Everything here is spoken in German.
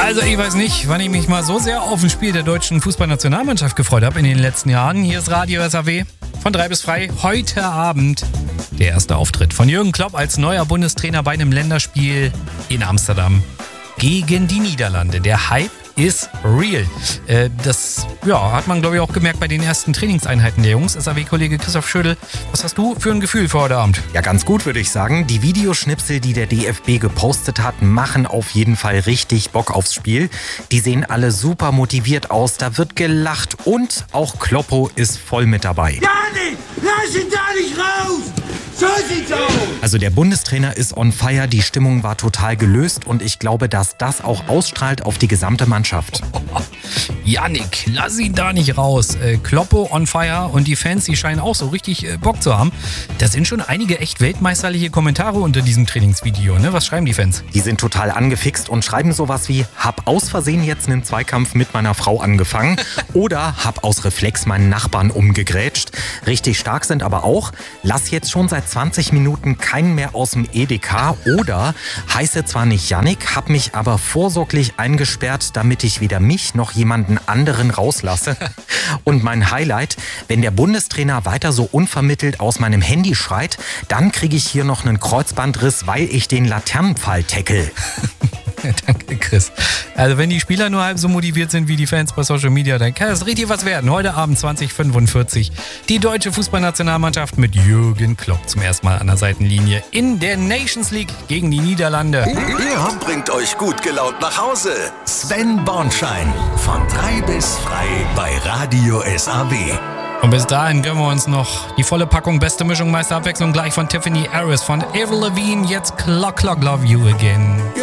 Also ich weiß nicht, wann ich mich mal so sehr auf ein Spiel der deutschen Fußballnationalmannschaft gefreut habe in den letzten Jahren. Hier ist Radio SAW von 3 bis frei. Heute Abend der erste Auftritt von Jürgen Klopp als neuer Bundestrainer bei einem Länderspiel in Amsterdam gegen die Niederlande. Der Hype ist real. Das hat man, glaube ich, auch gemerkt bei den ersten Trainingseinheiten der Jungs. SAW-Kollege Christoph Schödel, was hast du für ein Gefühl für heute Abend? Ja, ganz gut, würde ich sagen. Die Videoschnipsel, die der DFB gepostet hat, machen auf jeden Fall richtig Bock aufs Spiel. Die sehen alle super motiviert aus, da wird gelacht und auch Kloppo ist voll mit dabei. Janik, lass ihn da nicht raus! So sieht's aus! Also der Bundestrainer ist on fire, die Stimmung war total gelöst und ich glaube, dass das auch ausstrahlt auf die gesamte Mannschaft. Janik, lass ihn da nicht raus. Kloppo on fire und die Fans, die scheinen auch so richtig Bock zu haben. Da sind schon einige echt weltmeisterliche Kommentare unter diesem Trainingsvideo, ne? Was schreiben die Fans? Die sind total angefixt und schreiben sowas wie: Hab aus Versehen jetzt einen Zweikampf mit meiner Frau angefangen oder hab aus Reflex meinen Nachbarn umgegrätscht. Richtig stark sind aber auch: Lass jetzt schon seit 20 Minuten keinen mehr aus dem EDK oder heiße zwar nicht Janik, hab mich aber vorsorglich eingesperrt, damit ich weder mich noch jemanden anderen rauslasse. Und mein Highlight: Wenn der Bundestrainer weiter so unvermittelt aus meinem Handy schreit, dann kriege ich hier noch einen Kreuzbandriss, weil ich den Laternenpfahl tackle. Danke, Chris. Also wenn die Spieler nur halb so motiviert sind wie die Fans bei Social Media, dann kann das richtig was werden. Heute Abend 20:45 die deutsche Fußballnationalmannschaft mit Jürgen Klopp zum ersten Mal an der Seitenlinie in der Nations League gegen die Niederlande. Hier bringt euch gut gelaunt nach Hause Sven Bornschein von 3 bis frei bei Radio SAW. Und bis dahin gönnen wir uns noch die volle Packung beste Mischung, meiste Abwechslung gleich von Tiffany Harris, von Avril Lavigne, jetzt Clock Clock Love You Again.